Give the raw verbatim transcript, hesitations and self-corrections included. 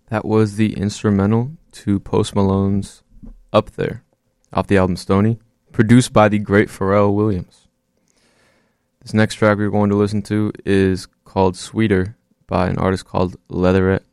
That was the instrumental to Post Malone's Up There, off the album Stoney, produced by the great Pharrell Williams. This next track we're going to listen to is called Sweeter by an artist called Leatherette.